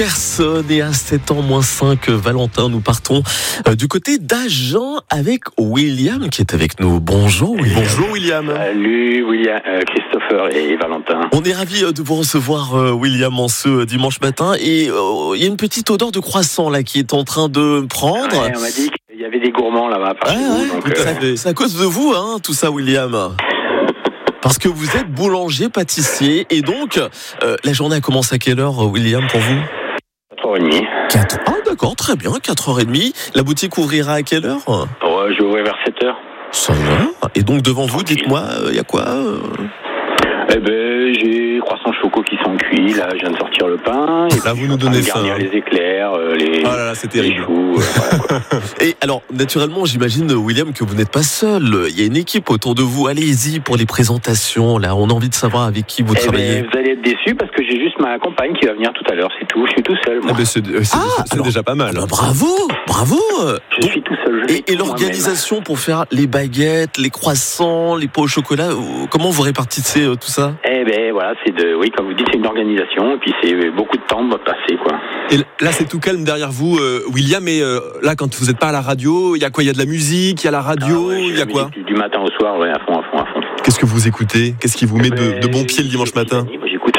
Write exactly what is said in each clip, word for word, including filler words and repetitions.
Personne et à sept ans moins cinq, Valentin, nous partons euh, du côté d'Agen avec William qui est avec nous. Bonjour William. Bonjour William. Salut William, euh, Christopher et Valentin. On est ravis euh, de vous recevoir euh, William en ce euh, dimanche matin et il euh, y a une petite odeur de croissant là qui est en train de prendre. Ouais, on m'a dit qu'il y avait des gourmands là-bas par ah, chez vous. Ouais, donc, tout à euh... fait. C'est à cause de vous hein, tout ça William. Parce que vous êtes boulanger, pâtissier et donc euh, la journée a commencé à quelle heure William pour vous? quatre heures trente. quatre Ah d'accord, très bien, quatre heures trente. La boutique ouvrira à quelle heure? Ouais, je vais ouvrir vers sept heures. Ça va. Et donc devant vous, dites-moi, il euh, y a quoi euh... Eh ben, j'ai croissants choco qui sont cuits. Là, je viens de sortir le pain. Et là, vous nous donnez faim. Garnir les éclairs, euh, les. Ah là là, c'est terrible. Les choux, euh, voilà, quoi. Et alors, naturellement, j'imagine William que vous n'êtes pas seul. Il y a une équipe autour de vous. Allez-y pour les présentations. Là, on a envie de savoir avec qui vous eh travaillez. Ben, vous allez être déçus parce que j'ai juste ma compagne qui va venir tout à l'heure. C'est tout. Je suis tout seul. Moi. Ah ben c'est c'est, ah, c'est alors, déjà pas mal. Ah bah, bravo, bravo. Je donc, suis tout seul. Je et et l'organisation pour faire les baguettes, les croissants, les pots au chocolat, comment vous répartissez euh, tout ça? Eh ben voilà, c'est de, oui, comme vous dites, c'est une organisation et puis c'est beaucoup de temps de passer quoi. Et là, c'est tout calme derrière vous, euh, William. Et euh, là, quand vous n'êtes pas à la radio, il y a quoi? Il y a de la musique, il y a la radio, ah ouais, il y a quoi? Du matin au soir, ouais, à fond, à fond, à fond. Qu'est-ce que vous écoutez? Qu'est-ce qui vous met eh de, ben, de bon pied le dimanche matin? Moi, j'écoute.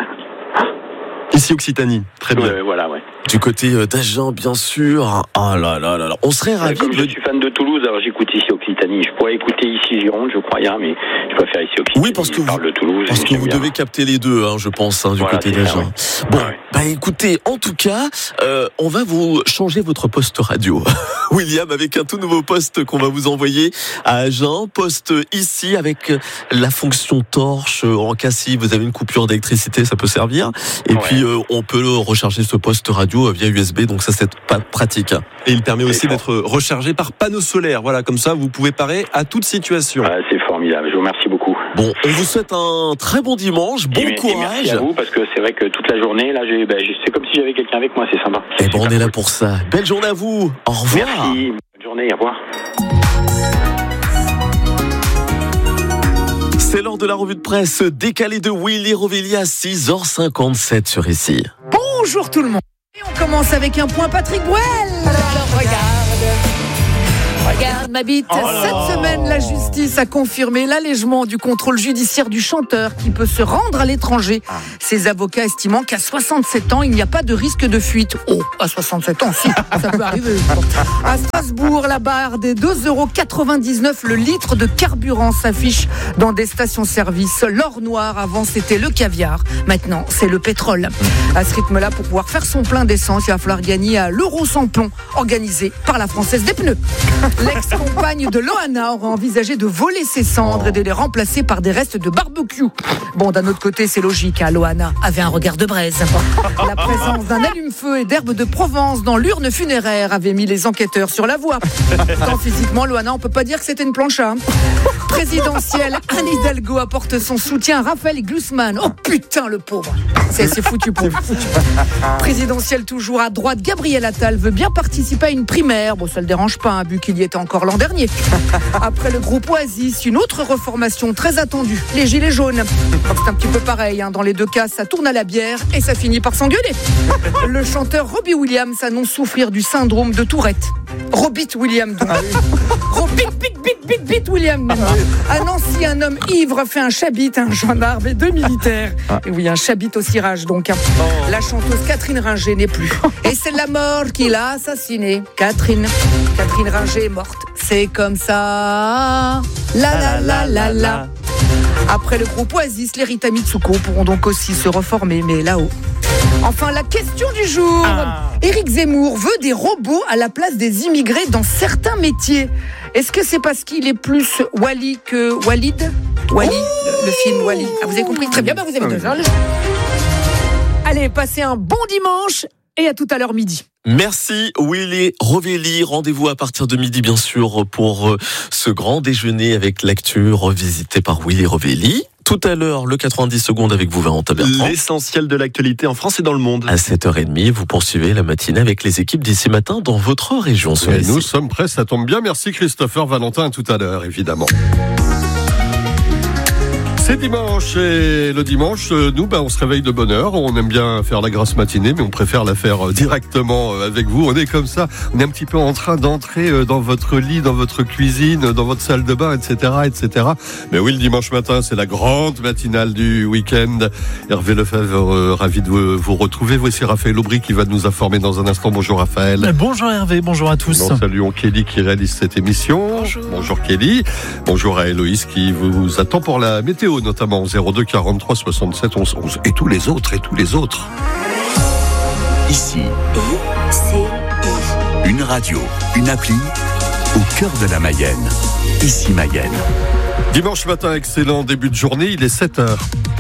Ici Occitanie, très bien. Euh, voilà, ouais. Du côté d'Agen, bien sûr. Ah là là là là. On serait ravis. Comme de... je suis fan de Toulouse, alors j'écoute ici Occitanie. Je pourrais écouter ici Gironde, je crois, hier, mais je préfère ici Occitanie. Oui, parce que je vous, parle de Toulouse, parce que vous bien. devez capter les deux, hein, je pense, hein, du voilà, côté d'Agen. Ça, ouais. Bon, ouais. bah écoutez, en tout cas, euh, on va vous changer votre poste radio, William, avec un tout nouveau poste qu'on va vous envoyer à Agen. Poste ici avec la fonction torche. En cas si vous avez une coupure d'électricité, ça peut servir. Et ouais. puis euh, on peut recharger ce poste radio via U S B, donc ça c'est pas pratique. Et il permet aussi c'est d'être rechargé par panneau solaire. Voilà, comme ça, vous pouvez parer à toute situation. Ah, c'est formidable. Je vous remercie beaucoup. Bon, on vous souhaite un très bon dimanche, bon et, courage. Et merci à vous parce que c'est vrai que toute la journée, là, j'ai, ben, c'est comme si j'avais quelqu'un avec moi. C'est sympa. Et bon, on est là pour ça. Belle journée à vous. Au revoir. Merci. Bonne journée. Au revoir. C'est l'heure de la revue de presse décalée de Willy Rovelli à six heures cinquante-sept sur ici. Bonjour tout le monde. Et on commence avec un point Patrick Bruel. Alors regarde. Regarde ma bite. Oh Cette semaine, la justice a confirmé l'allègement du contrôle judiciaire du chanteur qui peut se rendre à l'étranger. Ses avocats estimant qu'à soixante-sept ans, il n'y a pas de risque de fuite. Oh, à soixante-sept ans, si, ça peut arriver. À Strasbourg, la barre des deux euros quatre-vingt-dix-neuf le litre de carburant s'affiche dans des stations-service. L'or noir, avant, c'était le caviar. Maintenant, c'est le pétrole. À ce rythme-là, pour pouvoir faire son plein d'essence, il va falloir gagner à l'euro sans plomb, organisé par la Française des pneus. L'ex-compagne de Loana aurait envisagé de voler ses cendres et de les remplacer par des restes de barbecue. Bon, d'un autre côté, c'est logique, hein, Loana avait un regard de braise. La présence d'un allume-feu et d'herbes de Provence dans l'urne funéraire avait mis les enquêteurs sur la voie. Tant physiquement, Loana, on peut pas dire que c'était une plancha. Hein. Présidentielle, Anne Hidalgo apporte son soutien à Raphaël Glucksmann. Oh putain, le pauvre. C'est, c'est foutu pour lui. Présidentielle toujours à droite, Gabriel Attal veut bien participer à une primaire. Bon, ça le dérange pas, hein, vu qu'il y était encore l'an dernier. Après le groupe Oasis, une autre reformation très attendue, les Gilets jaunes. C'est un petit peu pareil, hein. Dans les deux cas, ça tourne à la bière et ça finit par s'engueuler. Le chanteur Robbie Williams annonce souffrir du syndrome de Tourette. Robit Williams, donc. Robit, bit, bit, bit, bit Williams. À Nancy, un homme ivre fait un chabit à un gendarme et deux militaires. Et oui, un chabit au cirage, donc. La chanteuse Catherine Ringer n'est plus. Et c'est la mort qui l'a assassinée. Catherine. Catherine Ringer est morte. C'est comme ça. La la la la la. Après le groupe Oasis, les Rita Mitsuko pourront donc aussi se reformer, mais là-haut. Enfin, la question du jour. Ah. Éric Zemmour veut des robots à la place des immigrés dans certains métiers. Est-ce que c'est parce qu'il est plus Wally que Walid ? Wally, le, le film Wally. Ah, vous avez compris ? Très bien, bah vous avez deux heures. Allez, passez un bon dimanche et à tout à l'heure midi. Merci Willy Rovelli. Rendez-vous à partir de midi bien sûr pour ce grand déjeuner avec l'actu revisité par Willy Rovelli. Tout à l'heure, le quatre-vingt-dix secondes avec vous, Valentin Bertrand. L'essentiel de l'actualité en France et dans le monde. À sept heures trente, vous poursuivez la matinée avec les équipes d'ici matin dans votre région. Et nous sommes prêts, ça tombe bien. Merci Christopher, Valentin, à tout à l'heure, évidemment. C'est dimanche et le dimanche, nous, ben, on se réveille de bonne heure. On aime bien faire la grasse matinée, mais on préfère la faire directement avec vous. On est comme ça, on est un petit peu en train d'entrer dans votre lit, dans votre cuisine, dans votre salle de bain, et cetera, et cetera. Mais oui, le dimanche matin, c'est la grande matinale du week-end. Hervé Lefebvre, euh, ravi de vous, vous retrouver. Voici Raphaël Aubry qui va nous informer dans un instant. Bonjour Raphaël. Bonjour Hervé, bonjour à tous. Nous saluons Kelly qui réalise cette émission. Bonjour. Bonjour Kelly. Bonjour à Héloïse qui vous attend pour la météo, notamment zéro deux quarante-trois soixante-sept onze onze. Et tous les autres, et tous les autres. Ici, I C I. Une radio, une appli au cœur de la Mayenne. Ici Mayenne. Dimanche matin, excellent début de journée, il est sept heures.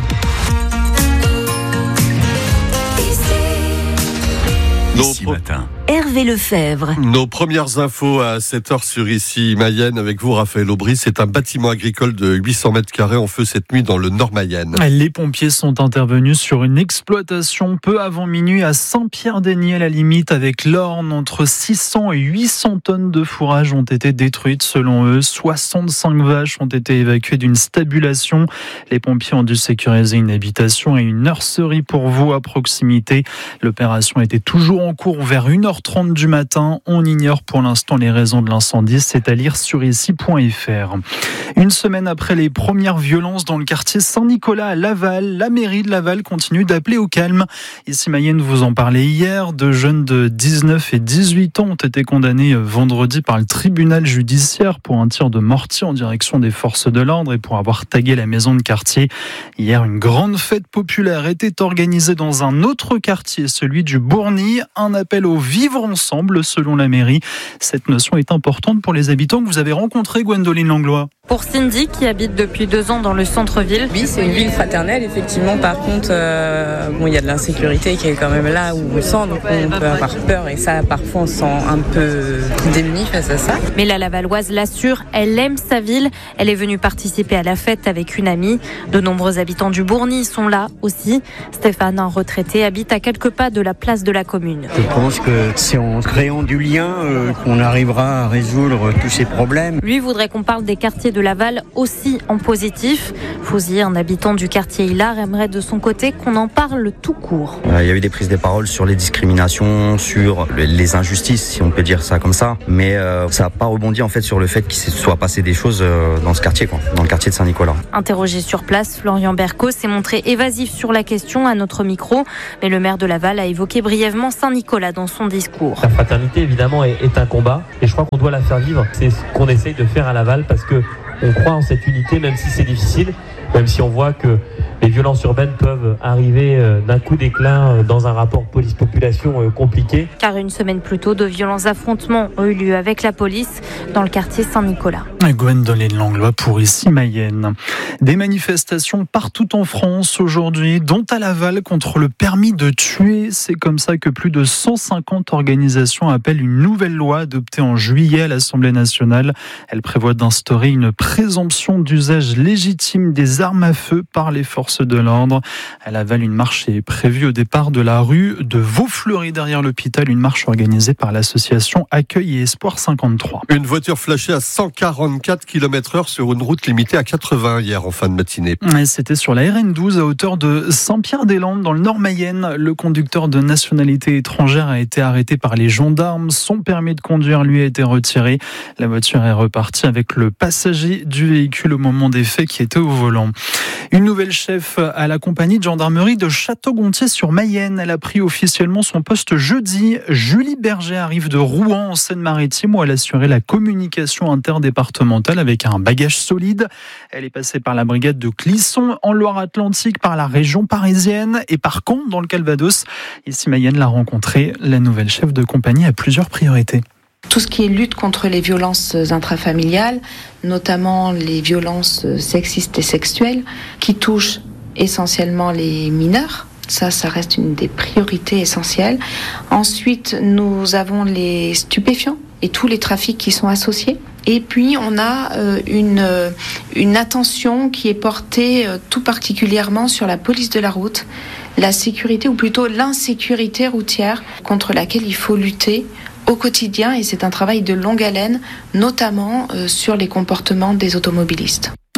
Ici matin. Hervé Lefebvre. Nos premières infos à sept heures sur Ici Mayenne avec vous Raphaël Aubry. C'est un bâtiment agricole de huit cents mètres carrés en feu cette nuit dans le Nord Mayenne. Les pompiers sont intervenus sur une exploitation peu avant minuit à Saint-Pierre-d'Aigny à la limite avec l'Orne. Entre six cents et huit cents tonnes de fourrage ont été détruites selon eux. soixante-cinq vaches ont été évacuées d'une stabulation. Les pompiers ont dû sécuriser une habitation et une nurserie pour veaux à proximité. L'opération était toujours en cours vers une heure trente du matin. On ignore pour l'instant les raisons de l'incendie. C'est à lire sur ici point f r. Une semaine après les premières violences dans le quartier Saint-Nicolas à Laval, la mairie de Laval continue d'appeler au calme. Ici Mayenne vous en parlait hier. Deux jeunes de dix-neuf et dix-huit ans ont été condamnés vendredi par le tribunal judiciaire pour un tir de mortier en direction des forces de l'ordre et pour avoir tagué la maison de quartier. Hier, une grande fête populaire était organisée dans un autre quartier, celui du Bourgny. Un appel au vivre ensemble selon la mairie. Cette notion est importante pour les habitants que vous avez rencontrés, Gwendoline Langlois. Pour Cindy, qui habite depuis deux ans dans le centre-ville. Oui, c'est une ville fraternelle, effectivement. Par contre, euh, bon, il y a de l'insécurité qui est quand même là où on sent, donc on peut avoir peur et ça, parfois, on se sent un peu démuni face à ça. Mais la Lavalloise l'assure, elle aime sa ville. Elle est venue participer à la fête avec une amie. De nombreux habitants du Bourgny sont là aussi. Stéphane, un retraité, habite à quelques pas de la place de la commune. Je pense que c'est en créant du lien euh, qu'on arrivera à résoudre tous ces problèmes. Lui voudrait qu'on parle des quartiers de Laval aussi en positif. Fouzi, un habitant du quartier Hilar, aimerait de son côté qu'on en parle tout court. Il y a eu des prises de parole sur les discriminations, sur les injustices, si on peut dire ça comme ça, mais euh, ça n'a pas rebondi en fait sur le fait qu'il se soit passé des choses euh, dans ce quartier, quoi, dans le quartier de Saint-Nicolas. Interrogé sur place, Florian Berco s'est montré évasif sur la question à notre micro, mais le maire de Laval a évoqué brièvement Saint-Nicolas dans son discours. La fraternité évidemment est, est un combat et je crois qu'on doit la faire vivre. C'est ce qu'on essaye de faire à Laval parce que on croit en cette unité même si c'est difficile, même si on voit que les violences urbaines peuvent arriver d'un coup d'éclat dans un rapport police-population compliqué. Car une semaine plus tôt, de violents affrontements ont eu lieu avec la police dans le quartier Saint-Nicolas. Gwendoline Langlois pour Ici Mayenne. Des manifestations partout en France aujourd'hui, dont à Laval contre le permis de tuer. C'est comme ça que plus de cent cinquante organisations appellent une nouvelle loi adoptée en juillet à l'Assemblée nationale. Elle prévoit d'instaurer une présomption d'usage légitime des armes à feu par les forces de l'ordre. À Laval, une marche est prévue au départ de la rue de Vaufleury derrière l'hôpital, une marche organisée par l'association Accueil et Espoir cinquante-trois. Une voiture flashée à cent quarante-quatre kilomètres heure sur une route limitée à quatre-vingts hier en fin de matinée. Et c'était sur la R N douze à hauteur de Saint-Pierre-des-Landes dans le Nord Mayenne. Le conducteur de nationalité étrangère a été arrêté par les gendarmes. Son permis de conduire lui a été retiré. La voiture est repartie avec le passager du véhicule au moment des faits qui était au volant. Une nouvelle chef à la compagnie de gendarmerie de Château-Gontier-sur-Mayenne. Elle a pris officiellement son poste jeudi. Julie Berger arrive de Rouen en Seine-Maritime où elle assurait la communication interdépartementale avec un bagage solide. Elle est passée par la brigade de Clisson en Loire-Atlantique, par la région parisienne et par Caen dans le Calvados. Ici Mayenne l'a rencontrée. La nouvelle chef de compagnie a plusieurs priorités. Tout ce qui est lutte contre les violences intrafamiliales, notamment les violences sexistes et sexuelles, qui touchent essentiellement les mineurs. Ça, ça reste une des priorités essentielles. Ensuite, nous avons les stupéfiants et tous les trafics qui sont associés. Et puis, on a euh, une, euh, une attention qui est portée euh, tout particulièrement sur la police de la route, la sécurité, ou plutôt l'insécurité routière, contre laquelle il faut lutter au quotidien, et c'est un travail de longue haleine, notamment euh, sur les comportements des automobilistes.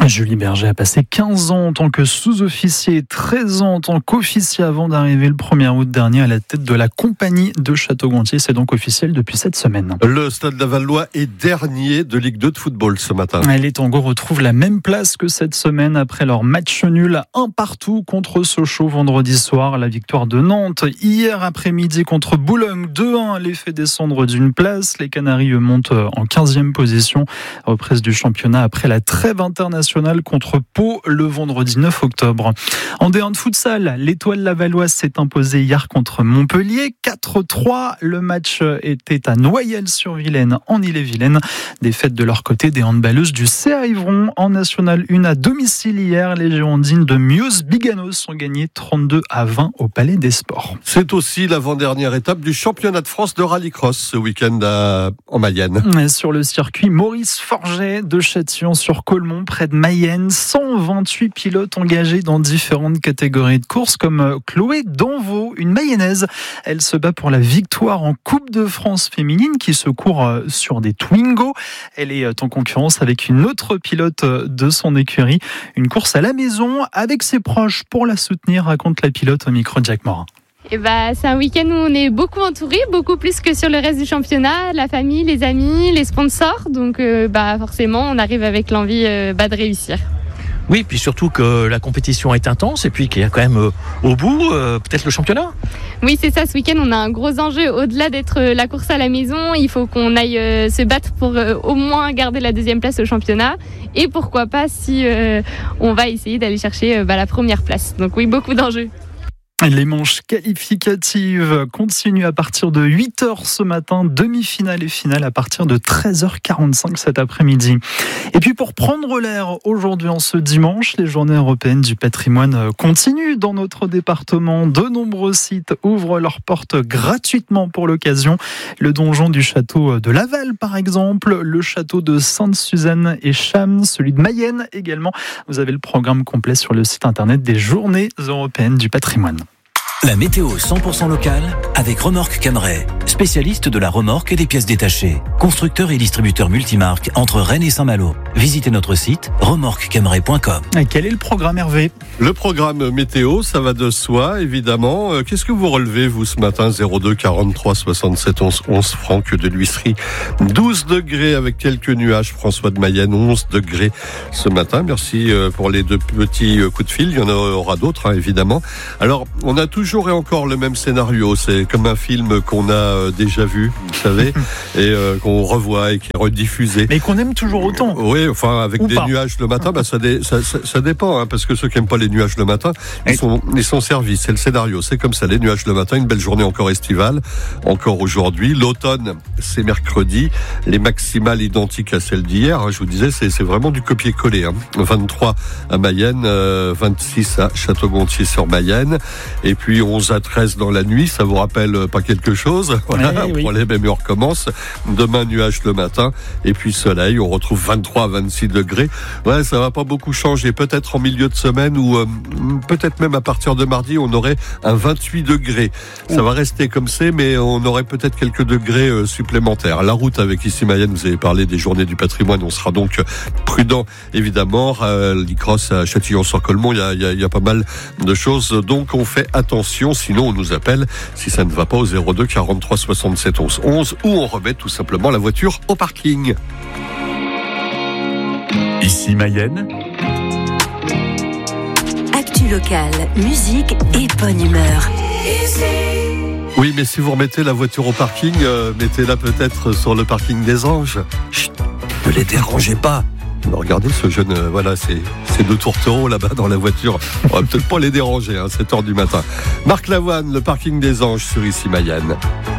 Julie Berger a passé quinze ans en tant que sous-officier et treize ans en tant qu'officier avant d'arriver le premier août dernier à la tête de la compagnie de Château-Gontier. C'est donc officiel depuis cette semaine. Le Stade Lavallois est dernier de Ligue deux de football ce matin. Les Tangos retrouvent la même place que cette semaine après leur match nul un partout contre Sochaux vendredi soir. La victoire de Nantes hier après-midi contre Boulogne deux un les fait descendre d'une place. Les Canaries montent en quinzième position. Reprise du championnat après la trêve internationale contre Pau le vendredi neuf octobre. En D un de futsal, l'Étoile lavalloise s'est imposée hier contre Montpellier quatre trois. Le match était à Noyelles-sur-Vilaine en Ille-et-Vilaine. Défaite de leur côté des handballeuses du C A Yvron en National un à domicile hier. Les Girondines de Mios Biganos ont gagné trente-deux à vingt au Palais des Sports. C'est aussi l'avant-dernière étape du championnat de France de rallycross ce week-end à, en Mayenne. Sur le circuit Maurice Forget de Châtillon-sur-Colmont, près de Mayenne, cent vingt-huit pilotes engagés dans différentes catégories de courses, comme Chloé Danvaux, une Mayonnaise. Elle se bat pour la victoire en Coupe de France féminine qui se court sur des Twingo. Elle est en concurrence avec une autre pilote de son écurie. Une course à la maison avec ses proches pour la soutenir, raconte la pilote au micro de Jacques Morin. Et bah, c'est un week-end où on est beaucoup entouré, beaucoup plus que sur le reste du championnat, la famille, les amis, les sponsors. Donc euh, bah, forcément, on arrive avec l'envie euh, bah, de réussir. Oui, puis surtout que la compétition est intense et puis qu'il y a quand même euh, au bout euh, peut-être le championnat. Oui, c'est ça. Ce week-end, on a un gros enjeu. Au-delà d'être euh, la course à la maison, il faut qu'on aille euh, se battre pour euh, au moins garder la deuxième place au championnat. Et pourquoi pas si euh, on va essayer d'aller chercher euh, bah, la première place. Donc oui, beaucoup d'enjeux. Les manches qualificatives continuent à partir de huit heures ce matin, demi-finale et finale à partir de treize heures quarante-cinq cet après-midi. Et puis pour prendre l'air aujourd'hui en ce dimanche, les journées européennes du patrimoine continuent dans notre département. De nombreux sites ouvrent leurs portes gratuitement pour l'occasion. Le donjon du château de Laval par exemple, le château de Sainte-Suzanne et Cham, celui de Mayenne également. Vous avez le programme complet sur le site internet des journées européennes du patrimoine. La météo cent pour cent locale avec Remorque Cameret, spécialiste de la remorque et des pièces détachées. Constructeur et distributeur multimarque entre Rennes et Saint-Malo. Visitez notre site remorque cameret point com. Quel est le programme, Hervé ? Le programme météo, ça va de soi, évidemment. Euh, qu'est-ce que vous relevez, vous, ce matin ? zéro deux quarante-trois soixante-sept onze onze, Franck de l'Huisserie. douze degrés avec quelques nuages. François de Mayenne, onze degrés ce matin. Merci euh, pour les deux petits euh, coups de fil. Il y en aura d'autres, hein, évidemment. Alors, on a toujours et encore le même scénario. C'est comme un film qu'on a euh, déjà vu, vous savez, et euh, qu'on revoit et qui est rediffusé. Mais qu'on aime toujours autant. Oui, enfin, avec Ou des pas. nuages le matin, bah, ça, dé, ça, ça, ça dépend, hein, parce que ceux qui n'aiment pas les nuages le matin, ils sont, ils sont servis. C'est le scénario. C'est comme ça, les nuages le matin, une belle journée encore estivale, encore aujourd'hui. L'automne, c'est mercredi. Les maximales identiques à celles d'hier. Hein, je vous disais, c'est, c'est vraiment du copier-coller. Hein. vingt-trois à Mayenne, euh, vingt-six à Château-Gontier-sur-Mayenne. Et puis, onze à treize dans la nuit, ça vous rappelle pas quelque chose? Voilà, oui, oui. Problème, et on recommence. Demain, nuage le matin, et puis soleil, on retrouve vingt-trois à vingt-six degrés. Ouais, ça va pas beaucoup changer. Peut-être en milieu de semaine, ou euh, peut-être même à partir de mardi, on aurait un vingt-huit degrés. Ça va rester comme c'est, mais on aurait peut-être quelques degrés euh, supplémentaires. La route avec ici Mayenne, vous avez parlé des journées du patrimoine, on sera donc prudent, évidemment. Euh, L'Icross à Châtillon-sur-Colmont, il y a, il y a, il y a pas mal de choses, donc on fait attention. Sinon, on nous appelle si ça ne va pas au zéro deux quarante-trois soixante-sept onze onze ou on remet tout simplement la voiture au parking. Ici Mayenne. Actu locale, musique et bonne humeur. Oui, mais si vous remettez la voiture au parking, euh, mettez-la peut-être sur le parking des Anges. Chut, ne les dérangez pas. Regardez ce jeune, euh, voilà, c'est, c'est deux tourtereaux là-bas dans la voiture. On va peut-être pas les déranger, hein, sept heures du matin. Marc Lavoine, le parking des Anges sur Ici Mayenne.